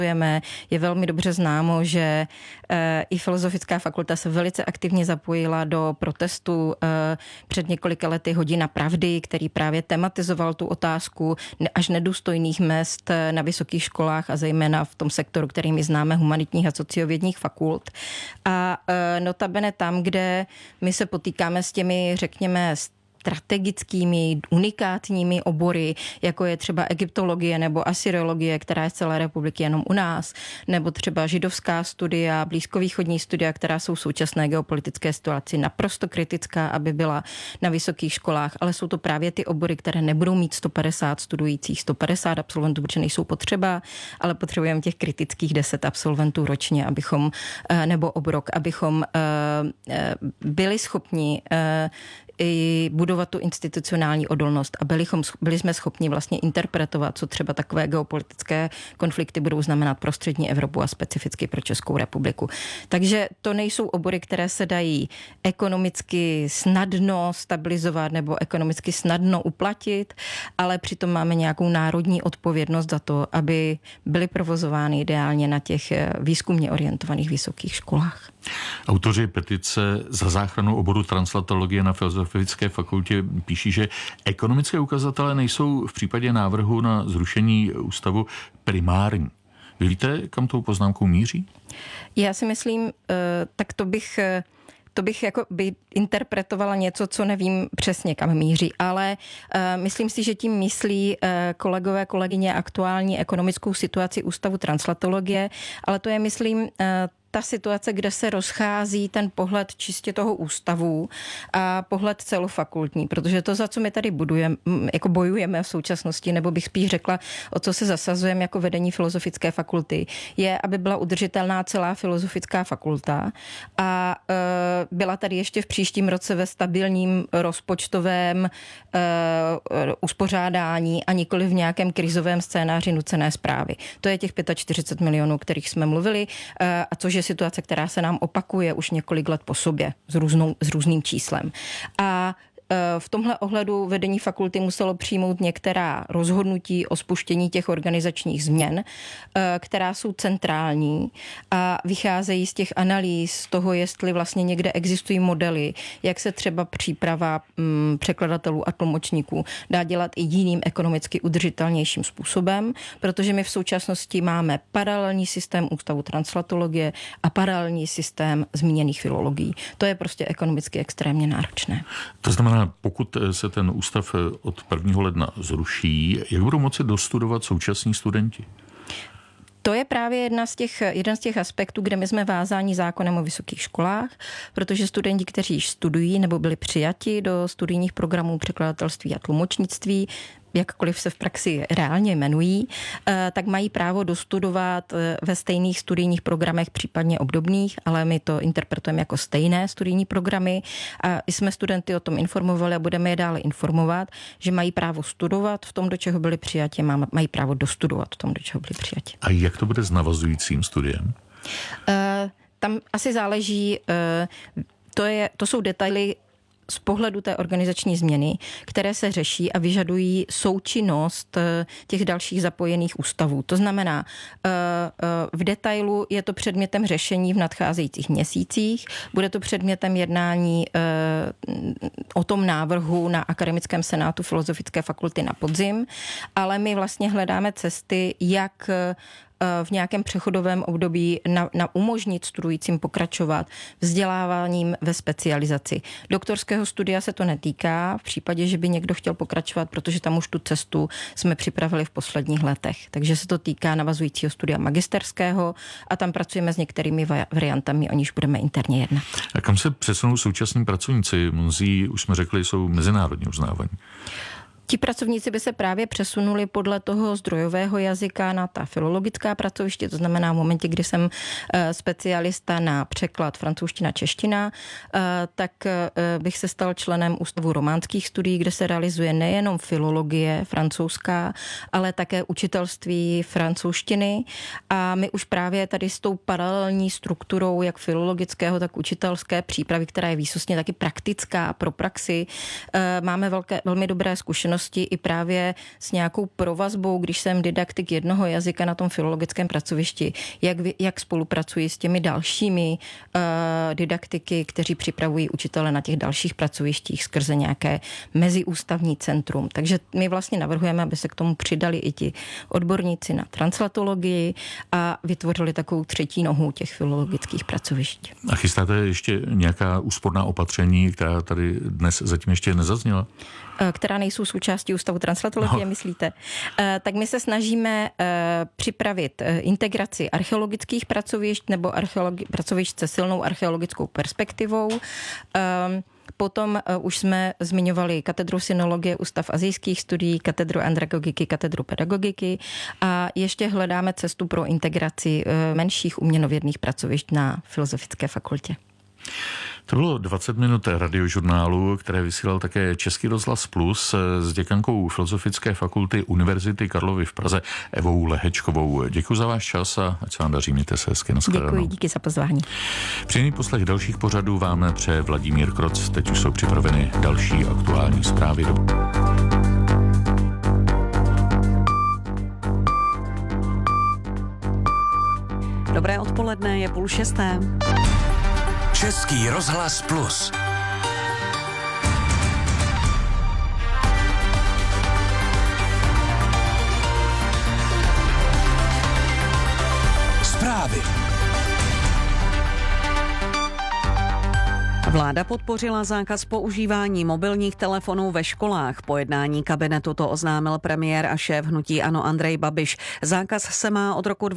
Je velmi dobře známo, že i Filozofická fakulta se velice aktivně zapojila do protestu před několika lety Hodina pravdy, který právě tematizoval tu otázku až nedůstojných mezd na vysokých školách a zejména v tom sektoru, který my známe, humanitních a sociovědních fakult. A notabene tam, kde my se potýkáme s těmi, řekněme, strategickými, unikátními obory, jako je třeba egyptologie nebo assyriologie, která je z celé republiky jenom u nás, nebo třeba židovská studia, blízkovýchodní studia, která jsou v současné geopolitické situaci naprosto kritická, aby byla na vysokých školách, ale jsou to právě ty obory, které nebudou mít 150 studujících, 150 absolventů, protože nejsou potřeba, ale potřebujeme těch kritických 10 absolventů ročně, abychom, nebo obrok, abychom byli schopni i budovat tu institucionální odolnost a byli jsme schopni vlastně interpretovat, co třeba takové geopolitické konflikty budou znamenat pro střední Evropu a specificky pro Českou republiku. Takže to nejsou obory, které se dají ekonomicky snadno stabilizovat nebo ekonomicky snadno uplatit, ale přitom máme nějakou národní odpovědnost za to, aby byly provozovány ideálně na těch výzkumně orientovaných vysokých školách. Autoři petice za záchranu oboru translatologie na Filozofické fakultě píší, že ekonomické ukazatele nejsou v případě návrhu na zrušení ústavu primární. Vy víte, kam tou poznámkou míří? Já si myslím, tak to bych jako by interpretovala něco, co nevím přesně, kam míří, ale myslím si, že tím myslí kolegové, kolegyně aktuální ekonomickou situaci Ústavu translatologie, ale to je, myslím, ta situace, kde se rozchází ten pohled čistě toho ústavu a pohled celofakultní, protože to, za co my tady bojujeme v současnosti, nebo bych spíš řekla, o co se zasazujeme jako vedení Filozofické fakulty, je, aby byla udržitelná celá Filozofická fakulta a byla tady ještě v příštím roce ve stabilním rozpočtovém uspořádání a nikoli v nějakém krizovém scénáři nucené správy. To je těch 45 milionů, kterých jsme mluvili, a což je situace, která se nám opakuje už několik let po sobě s různým číslem. A v tomhle ohledu vedení fakulty muselo přijmout některá rozhodnutí o spuštění těch organizačních změn, která jsou centrální a vycházejí z těch analýz z toho, jestli vlastně někde existují modely, jak se třeba příprava překladatelů a tlumočníků dá dělat i jiným ekonomicky udržitelnějším způsobem, protože my v současnosti máme paralelní systém Ústavu translatologie a paralelní systém zmíněných filologií. To je prostě ekonomicky extrémně náročné. To znamená, pokud se ten ústav od 1. ledna zruší, jak budou moci dostudovat současní studenti? To je právě jeden z těch aspektů, kde my jsme vázáni zákonem o vysokých školách, protože studenti, kteří již studují nebo byli přijati do studijních programů překladatelství a tlumočnictví, jakkoliv se v praxi reálně jmenují, tak mají právo dostudovat ve stejných studijních programech, případně obdobných, ale my to interpretujeme jako stejné studijní programy a jsme studenty o tom informovali a budeme je dále informovat, že mají právo studovat v tom, do čeho byli přijati, mají právo dostudovat v tom, do čeho byli přijati. A jak to bude s navazujícím studiem? Tam asi záleží, to jsou detaily z pohledu té organizační změny, které se řeší a vyžadují součinnost těch dalších zapojených ústavů. To znamená, v detailu je to předmětem řešení v nadcházejících měsících, bude to předmětem jednání o tom návrhu na Akademickém senátu Filozofické fakulty na podzim, ale my vlastně hledáme cesty, jak v nějakém přechodovém období na umožnit studujícím pokračovat vzděláváním ve specializaci. Doktorského studia se to netýká v případě, že by někdo chtěl pokračovat, protože tam už tu cestu jsme připravili v posledních letech. Takže se to týká navazujícího studia magisterského a tam pracujeme s některými variantami, o níž budeme interně jednat. A kam se přesunou současní pracovníci? Mnozí, už jsme řekli, jsou mezinárodně uznávaní. Ti pracovníci by se právě přesunuli podle toho zdrojového jazyka na ta filologická pracoviště, to znamená v momentě, kdy jsem specialista na překlad francouzština-čeština, tak bych se stal členem Ústavu románských studií, kde se realizuje nejenom filologie francouzská, ale také učitelství francouzštiny a my už právě tady s tou paralelní strukturou jak filologického, tak učitelské přípravy, která je výsostně taky praktická pro praxi, máme velmi dobré zkušenosti zkušenosti i právě s nějakou provazbou, když jsem didaktik jednoho jazyka na tom filologickém pracovišti, jak spolupracuji s těmi dalšími didaktiky, kteří připravují učitele na těch dalších pracovištích skrze nějaké meziústavní centrum. Takže my vlastně navrhujeme, aby se k tomu přidali i ti odborníci na translatologii a vytvořili takovou třetí nohu těch filologických pracovišť. A chystáte ještě nějaká úsporná opatření, která tady dnes zatím ještě nezazněla? Která nejsou součástí Ústavu translatologie, myslíte? Tak my se snažíme připravit integraci archeologických pracovišť nebo pracovišť se silnou archeologickou perspektivou. Potom už jsme zmiňovali katedru sinologie, Ústav asijských studií, katedru andragogiky, katedru pedagogiky a ještě hledáme cestu pro integraci menších uměnovědných pracovišť na Filozofické fakultě. To bylo 20 minut radiožurnálu, které vysílal také Český rozhlas Plus s děkankou Filozofické fakulty Univerzity Karlovy v Praze Evou Lehečkovou. Děkuji za váš čas a ať se vám daří, mějte se hezky. Děkuji, díky za pozvání. Příjemný poslech dalších pořadů vám přeje Vladimír Kroc. Teď už jsou připraveny další aktuální zprávy. Dobré odpoledne, je 5:30. Český rozhlas Plus. Zprávy. Vláda podpořila zákaz používání mobilních telefonů ve školách. Po jednání kabinetu to oznámil premiér a šéf hnutí ANO Andrej Babiš. Zákaz se má od roku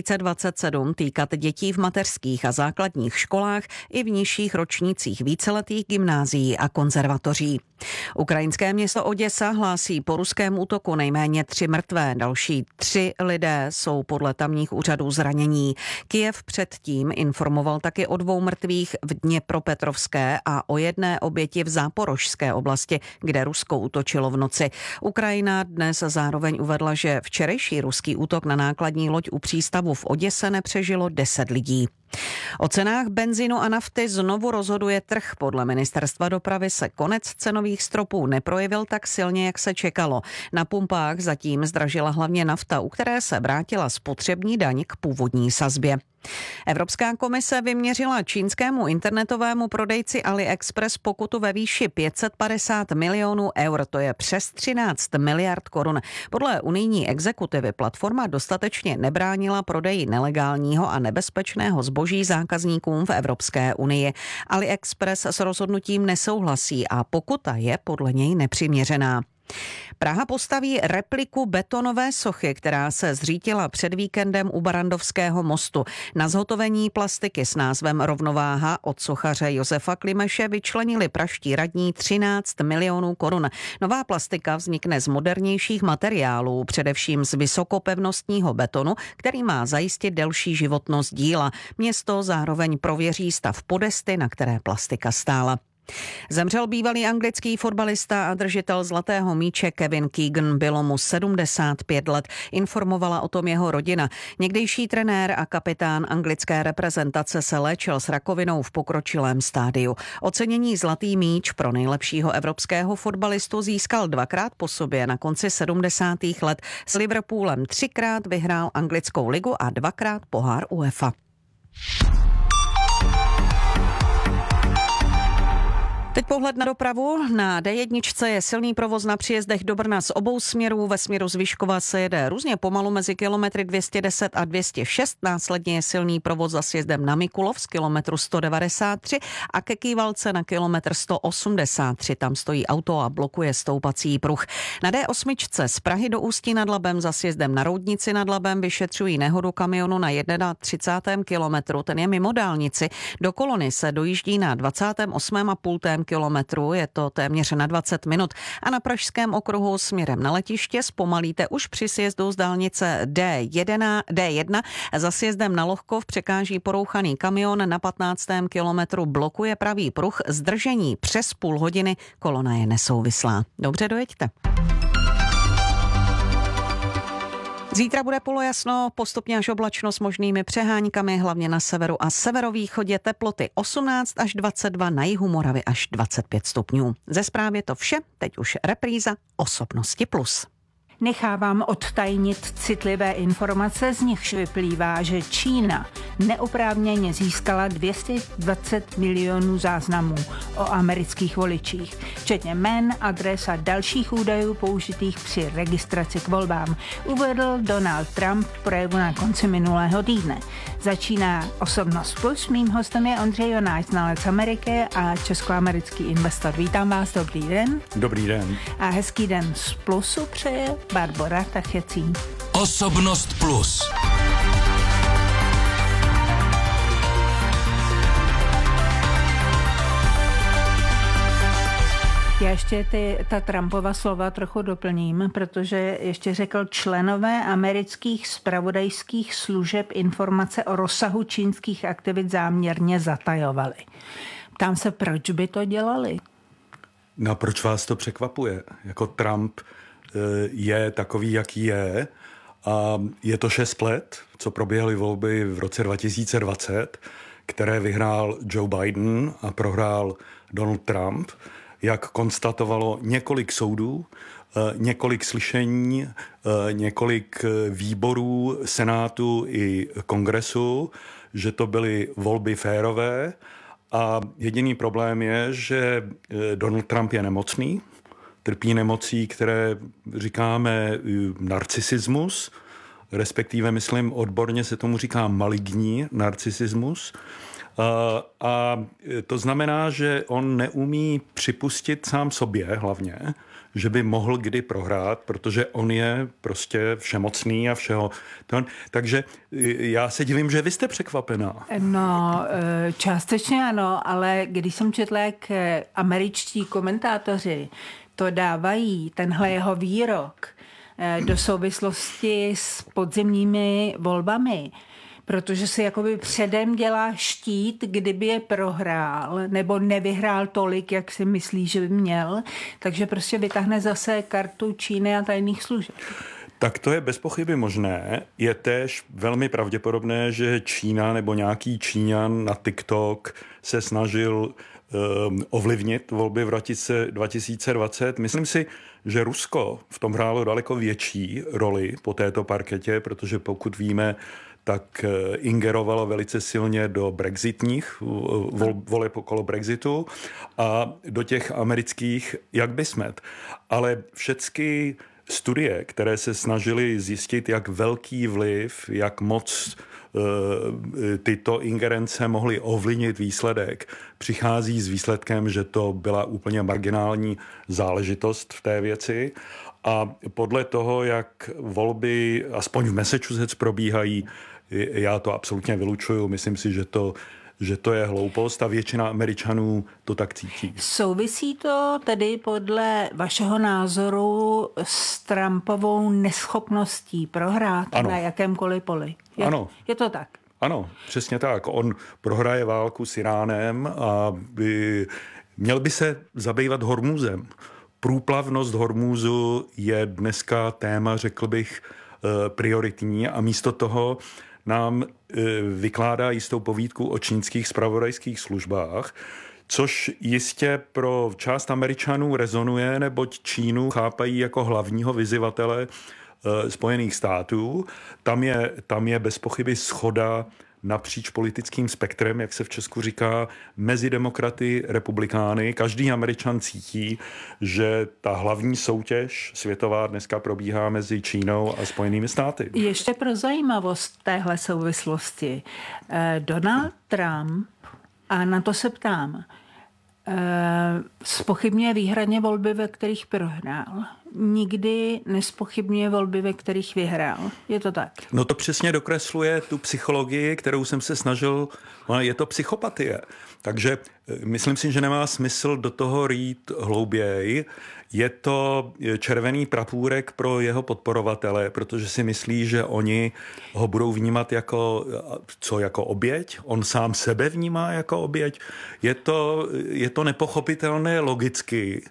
2027 týkat dětí v mateřských a základních školách i v nižších ročnících víceletých gymnázií a konzervatoří. Ukrajinské město Oděsa hlásí po ruském útoku nejméně 3 mrtvé. Další 3 lidé jsou podle tamních úřadů zranění. Kyjev předtím informoval taky o 2 mrtvých v Dněpropetrovské a o 1 oběti v Záporožské oblasti, kde Rusko útočilo v noci. Ukrajina dnes zároveň uvedla, že včerejší ruský útok na nákladní loď u přístavu v Oděse nepřežilo 10 lidí. O cenách benzínu a nafty znovu rozhoduje trh. Podle ministerstva dopravy se konec cenových stropů neprojevil tak silně, jak se čekalo. Na pumpách zatím zdražila hlavně nafta, u které se vrátila spotřební daň k původní sazbě. Evropská komise vyměřila čínskému internetovému prodejci AliExpress pokutu ve výši 550 milionů eur, to je přes 13 miliard korun. Podle unijní exekutivy platforma dostatečně nebránila prodeji nelegálního a nebezpečného zboží zákazníkům v Evropské unii. AliExpress s rozhodnutím nesouhlasí a pokuta je podle něj nepřiměřená. Praha postaví repliku betonové sochy, která se zřítila před víkendem u Barrandovského mostu. Na zhotovení plastiky s názvem Rovnováha od sochaře Josefa Klimeše vyčlenili pražští radní 13 milionů korun. Nová plastika vznikne z modernějších materiálů, především z vysokopevnostního betonu, který má zajistit delší životnost díla. Město zároveň prověří stav podesty, na které plastika stála. Zemřel bývalý anglický fotbalista a držitel zlatého míče Kevin Keegan, bylo mu 75 let, informovala o tom jeho rodina. Někdejší trenér a kapitán anglické reprezentace se léčil s rakovinou v pokročilém stádiu. Ocenění Zlatý míč pro nejlepšího evropského fotbalistu získal 2krát po sobě na konci 70. let. S Liverpoolem 3krát vyhrál anglickou ligu a 2krát pohár UEFA. Teď pohled na dopravu. Na D1 je silný provoz na příjezdech do Brna z obou směrů. Ve směru z Vyškova se jede různě pomalu mezi kilometry 210 a 206. Následně je silný provoz za sjezdem na Mikulov z kilometru 193 a ke Kývalce na kilometr 183. Tam stojí auto a blokuje stoupací pruh. Na D8 z Prahy do Ústí nad Labem za sjezdem na Roudnici nad Labem vyšetřují nehodu kamionu na 31. kilometru. Ten je mimo dálnici. Do Kolony se dojíždí na 28,5 kilometru, je to téměř na 20 minut. A na Pražském okruhu směrem na letiště zpomalíte už při sjezdu z dálnice D1. Za sjezdem na Lohkov překáží porouchaný kamion, na 15. kilometru blokuje pravý pruh, zdržení přes půl hodiny, kolona je nesouvislá. Dobře, dojeďte. Zítra bude polojasno, postupně až oblačno s možnými přeháňkami, hlavně na severu a severovýchodě, teploty 18 až 22, na jihu Moravy až 25 stupňů. Ze zprávy to vše, teď už repríza Osobnosti plus. Nechávám odtajnit citlivé informace, z nichž vyplývá, že Čína neoprávněně získala 220 milionů záznamů o amerických voličích, včetně jmen, adres a dalších údajů použitých při registraci k volbám, uvedl Donald Trump v projevu na konci minulého týdne. Začíná Osobnost plus, mým hostem je Ondřej Jonáš, znalec Ameriky a českoamerický investor. Vítám vás, dobrý den. Dobrý den. A hezký den z plusu přeje Barbora Tachecí. Osobnost plus. Já ještě ta Trumpova slova trochu doplním, protože ještě řekl, členové amerických zpravodajských služeb informace o rozsahu čínských aktivit záměrně zatajovali. Ptám se, proč by to dělali? No, proč vás to překvapuje? Jako Trump je takový, jaký je, a je to 6 let, co proběhly volby v roce 2020, které vyhrál Joe Biden a prohrál Donald Trump. Jak konstatovalo několik soudů, několik slyšení, několik výborů Senátu i Kongresu, že to byly volby férové, a jediný problém je, že Donald Trump je nemocný, trpí nemocí, které říkáme narcisismus, respektive, myslím, odborně se tomu říká maligní narcisismus. A to znamená, že on neumí připustit sám sobě hlavně, že by mohl kdy prohrát, protože on je prostě všemocný a všeho. Takže já se divím, že vy jste překvapená. No, částečně ano, ale když jsem četla, jak američtí komentátoři to dávají, tenhle jeho výrok, do souvislosti s podzimními volbami, protože si jakoby předem dělá štít, kdyby je prohrál nebo nevyhrál tolik, jak si myslí, že by měl, takže prostě vytáhne zase kartu Číny a tajných služeb. Tak to je bez pochyby možné. Je též velmi pravděpodobné, že Čína nebo nějaký Číňan na TikTok se snažil ovlivnit volby v roce 2020. Myslím si, že Rusko v tom hrálo daleko větší roli po této parketě, protože pokud víme, tak ingerovalo velice silně do brexitních voleb okolo Brexitu a do těch amerických jak by smet. Ale všechny studie, které se snažily zjistit, jak velký vliv, jak moc tyto ingerence mohly ovlivnit výsledek, přichází s výsledkem, že to byla úplně marginální záležitost v té věci. A podle toho, jak volby, aspoň v Massachusetts, probíhají, já to absolutně vylučuju. Myslím si, že to je hloupost a většina Američanů to tak cítí. Souvisí to tedy podle vašeho názoru s Trumpovou neschopností prohrát na jakémkoliv poli? Ano. Je to tak? Ano, přesně tak. On prohraje válku s Iránem a měl by se zabývat Hormuzem. Průplavnost Hormuzu je dneska téma, řekl bych, prioritní, a místo toho nám vykládá jistou povídku o čínských zpravodajských službách, což jistě pro část Američanů rezonuje, neboť Čínu chápají jako hlavního vyzývatele Spojených států. Tam je bez pochyby shoda napříč politickým spektrem, jak se v Česku říká, mezi demokraty, republikány. Každý Američan cítí, že ta hlavní soutěž světová dneska probíhá mezi Čínou a Spojenými státy. Ještě pro zajímavost téhle souvislosti. Donald Trump, a na to se ptám, zpochybňuje výhradně volby, ve kterých prohrál. Nikdy nespochybňuje volby, ve kterých vyhrál. Je to tak? No to přesně dokresluje tu psychologii, kterou jsem se snažil, je to psychopatie. Takže myslím si, že nemá smysl do toho rýt hlouběji. Je to červený prapůrek pro jeho podporovatele, protože si myslí, že oni ho budou vnímat jako oběť. On sám sebe vnímá jako oběť. Je to nepochopitelné logicky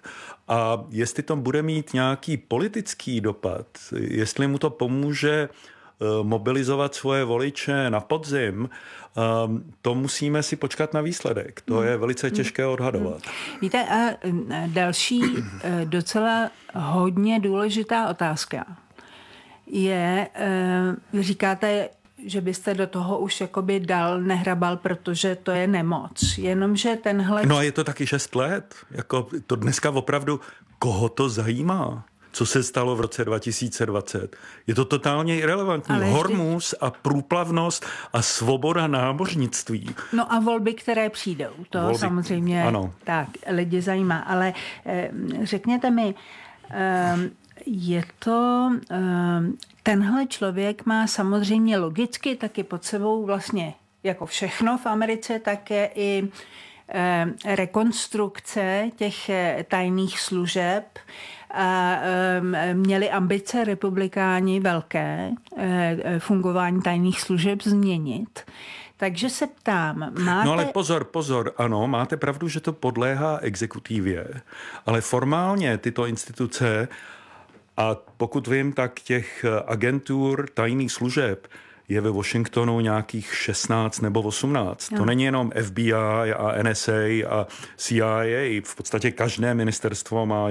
A jestli to bude mít nějaký politický dopad, jestli mu to pomůže mobilizovat svoje voliče na podzim, to musíme si počkat na výsledek. To je velice těžké odhadovat. Víte, a další docela hodně důležitá otázka je, vy říkáte, že byste do toho už jakoby dal nehrabal, protože to je nemoc. Jenomže tenhle... No a je to taky 6 let. Jako to dneska opravdu, koho to zajímá? Co se stalo v roce 2020? Je to totálně irelevantní. Hormuz a průplavnost a svoboda námořnictví. No a volby, které přijdou. To volby, samozřejmě ano. Tak lidi zajímá. Ale řekněte mi, je to... Tenhle člověk má samozřejmě logicky taky pod sebou vlastně jako všechno v Americe, také i rekonstrukce těch tajných služeb. A měli ambice republikáni velké fungování tajných služeb změnit. Takže se ptám, máte... No ale pozor, ano, máte pravdu, že to podléhá exekutivě, ale formálně tyto instituce, a pokud vím, tak těch agentur tajných služeb je ve Washingtonu nějakých 16 nebo 18. No. To není jenom FBI a NSA a CIA. V podstatě každé ministerstvo má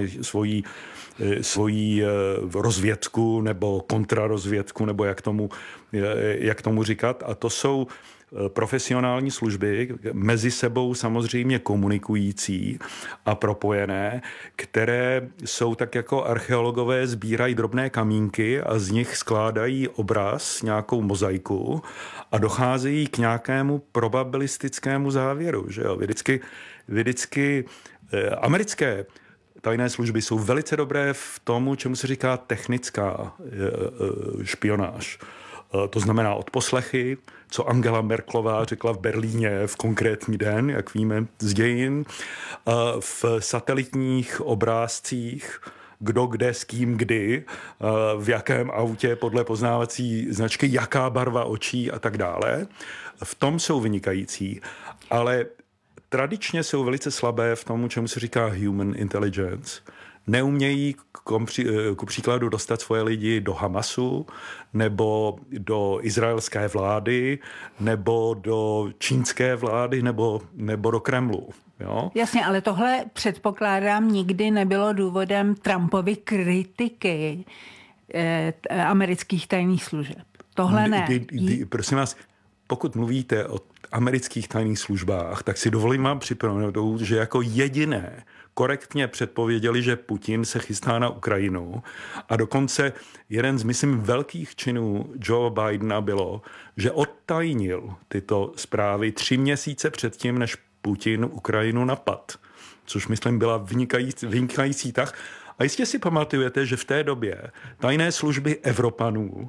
svoji rozvědku nebo kontrarozvědku, nebo jak tomu říkat. A to jsou profesionální služby, mezi sebou samozřejmě komunikující a propojené, které jsou tak jako archeologové, sbírají drobné kamínky a z nich skládají obraz, nějakou mozaiku a docházejí k nějakému probabilistickému závěru. Že jo? Vždycky americké tajné služby jsou velice dobré v tomu, čemu se říká technická špionáž. To znamená odposlechy, co Angela Merkelová řekla v Berlíně v konkrétní den, jak víme z dějin, v satelitních obrázcích, kdo kde s kým kdy, v jakém autě podle poznávací značky, jaká barva očí a tak dále. V tom jsou vynikající, ale tradičně jsou velice slabé v tomu, čemu se říká human intelligence. Neumějí ku příkladu dostat svoje lidi do Hamasu, nebo do izraelské vlády, nebo do čínské vlády, nebo do Kremlu. Jo? Jasně, ale tohle předpokládám nikdy nebylo důvodem Trumpovy kritiky amerických tajných služeb. Tohle ne. Prosím vás, pokud mluvíte o amerických tajných službách, tak si dovolím vám připomenout, že jako jediné korektně předpověděli, že Putin se chystá na Ukrajinu a dokonce jeden z, myslím, velkých činů Joe Bidena bylo, že odtajnil tyto zprávy 3 měsíce předtím, než Putin Ukrajinu napad, což, myslím, byla vynikající tah. A jistě si pamatujete, že v té době tajné služby Evropanů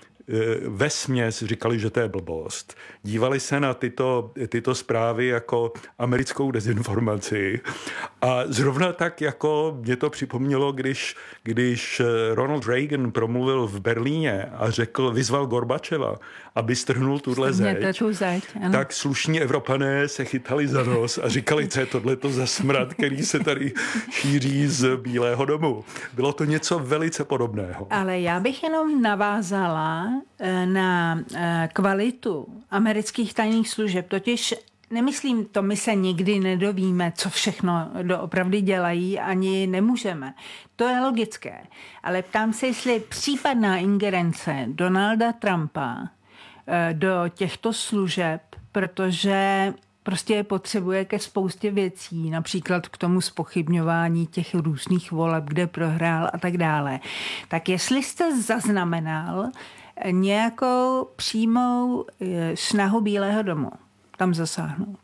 vesměs říkali, že to je blbost. Dívali se na tyto zprávy jako americkou dezinformaci a zrovna tak, jako mě to připomnělo, když Ronald Reagan promluvil v Berlíně a vyzval Gorbačeva, aby strhnul tuhle zeď, tak slušní Evropané se chytali za nos a říkali, co je tohleto za smrad, který se tady šíří z Bílého domu. Bylo to něco velice podobného. Ale já bych jenom navázala na kvalitu amerických tajných služeb. Totiž nemyslím, to my se nikdy nedovíme, co všechno doopravdy dělají, ani nemůžeme. To je logické. Ale ptám se, jestli případná ingerence Donalda Trumpa do těchto služeb, protože prostě je potřebuje ke spoustě věcí, například k tomu zpochybňování těch různých voleb, kde prohrál a tak dále. Tak jestli jste zaznamenal nějakou přímou snahu Bílého domu tam zasáhnout?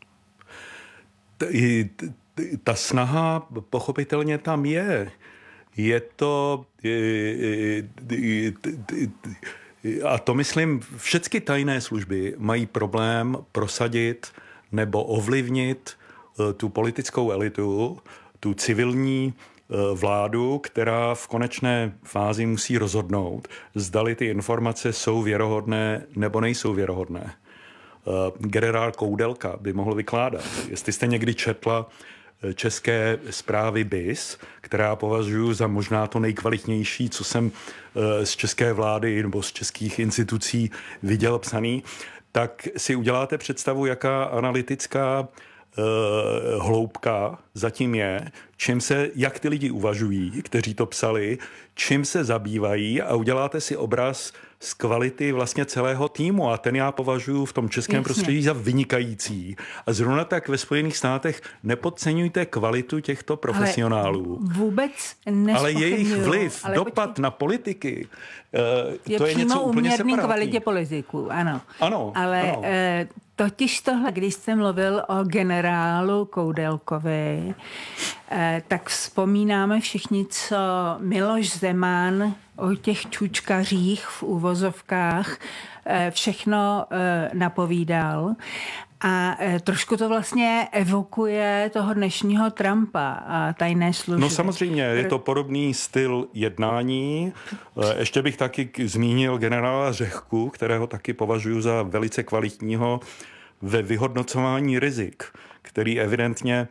Ta snaha pochopitelně tam je. Je to... A to myslím, všechny tajné služby mají problém prosadit nebo ovlivnit tu politickou elitu, tu civilní vládu, která v konečné fázi musí rozhodnout, zdali ty informace jsou věrohodné nebo nejsou věrohodné. Generál Koudelka by mohl vykládat. Jestli jste někdy četla české zprávy BIS, která považuji za možná to nejkvalitnější, co jsem z české vlády nebo z českých institucí viděl psaný, tak si uděláte představu, jaká analytická hloubka zatím je, jak ty lidi uvažují, kteří to psali, čím se zabývají a uděláte si obraz z kvality vlastně celého týmu a ten já považuji v tom českém prostředí za vynikající. A zrovna tak ve Spojených státech nepodceňujte kvalitu těchto profesionálů. Ale vůbec nespochybňuju. Ale jejich vliv, dopad na politiky, to je něco úplně uměrný separátní. Kvalitě politiků, ano. Ano. Ale ano. Totiž tohle, když jste mluvil o generálu Koudelkovi, tak vzpomínáme všichni, co Miloš Zeman o těch čučkařích v uvozovkách všechno napovídal. A trošku to vlastně evokuje toho dnešního Trumpa a tajné služby. No samozřejmě, je to podobný styl jednání. Ještě bych taky zmínil generála Řehku, kterého taky považuji za velice kvalitního ve vyhodnocování rizik, který evidentně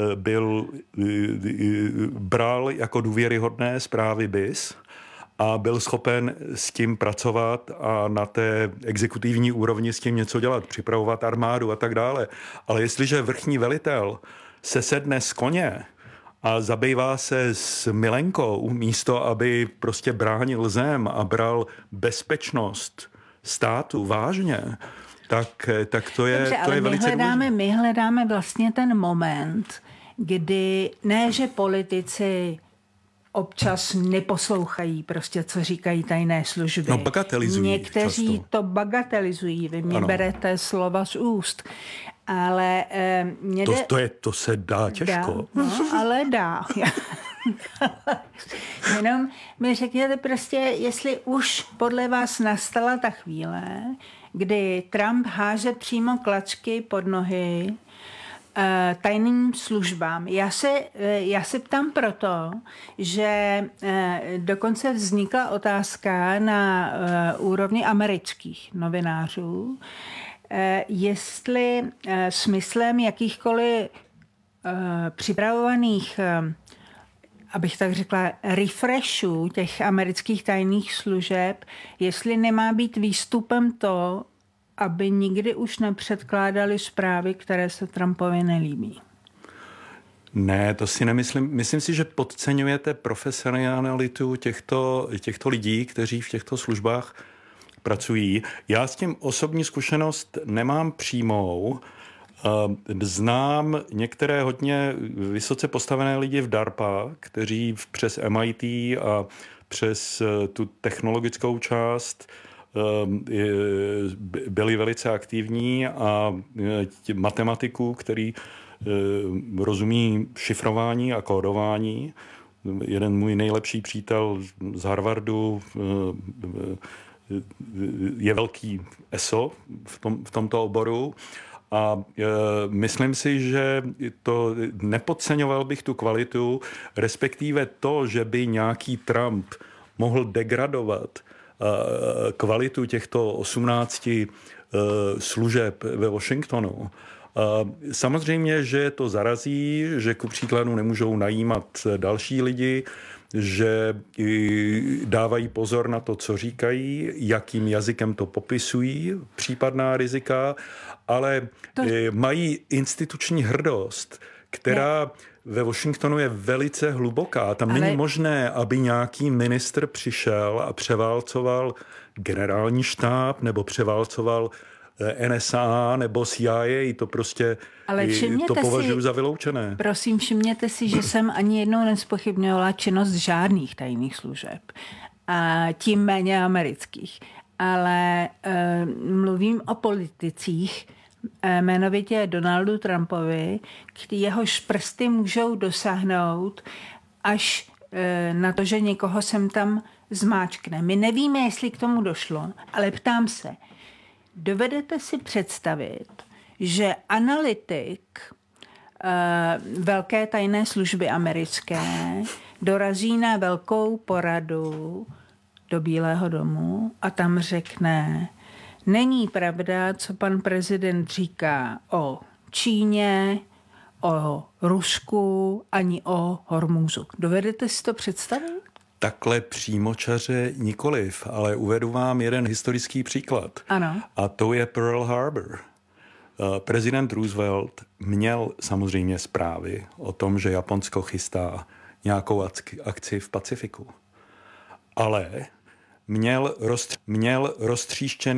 bral jako důvěryhodné zprávy BIS a byl schopen s tím pracovat a na té exekutivní úrovni s tím něco dělat, připravovat armádu a tak dále. Ale jestliže vrchní velitel se sedne z koně a zabývá se s milenkou místo, aby prostě bránil zem a bral bezpečnost státu vážně, tak to je, dobře, to je velice důležité. My hledáme vlastně ten moment, kdy ne, že politici občas neposlouchají prostě, co říkají tajné služby. No, bagatelizují. Někteří často. To bagatelizují, vy mě berete slova z úst. Ale to se dá těžko. Ale dá. Jenom mi řekněte prostě, jestli už podle vás nastala ta chvíle, kdy Trump háže přímo klacky pod nohy tajným službám. Já se ptám proto, že dokonce vznikla otázka na úrovni amerických novinářů, jestli smyslem jakýchkoliv připravovaných, abych tak řekla, refreshů těch amerických tajných služeb, jestli nemá být výstupem to, aby nikdy už nepředkládali zprávy, které se Trumpovi nelíbí. Ne, to si nemyslím. Myslím si, že podceňujete profesionalitu těchto lidí, kteří v těchto službách pracují. Já s tím osobní zkušenost nemám přímou. Znám některé hodně vysoce postavené lidi v DARPA, kteří přes MIT a přes tu technologickou část byli velice aktivní a matematiků, který rozumí šifrování a kódování. Jeden můj nejlepší přítel z Harvardu je velký ESO v tomto oboru a myslím si, že to nepodceňoval bych tu kvalitu, respektive to, že by nějaký Trump mohl degradovat kvalitu těchto 18 služeb ve Washingtonu. Samozřejmě, že to zarazí, že ku příkladu nemůžou najímat další lidi, že dávají pozor na to, co říkají, jakým jazykem to popisují, případná rizika, ale mají instituční hrdost, která ve Washingtonu je velice hluboká. Tam není možné, aby nějaký ministr přišel a převálcoval generální štáb nebo převálcoval NSA nebo CIA, to prostě to považuji za vyloučené. Prosím, všimněte si, že jsem ani jednou nezpochybňovala činnost žádných tajných služeb. A tím méně amerických. Ale mluvím o politicích, jmenovitě Donaldu Trumpovi, jehož prsty můžou dosáhnout až na to, že někoho sem tam zmáčkne. My nevíme, jestli k tomu došlo, ale ptám se, dovedete si představit, že analytik velké tajné služby americké dorazí na velkou poradu do Bílého domu a tam řekne, není pravda, co pan prezident říká o Číně, o Rusku, ani o Hormúzu. Dovedete si to představit? Takhle přímočaře nikoliv, ale uvedu vám jeden historický příklad. Ano. A to je Pearl Harbor. Prezident Roosevelt měl samozřejmě zprávy o tom, že Japonsko chystá nějakou akci v Pacifiku. Ale měl roztříštěný